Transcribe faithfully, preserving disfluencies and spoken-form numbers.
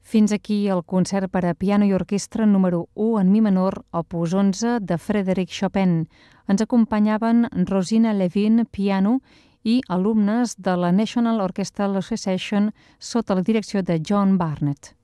Fins aquí el concert per a piano i orquestra número u en mi menor, opus onze, de Frédéric Chopin. Ens acompanyaven Rosina Levin, piano, i alumnes de la National Orchestral Association sota la direcció de John Barnett.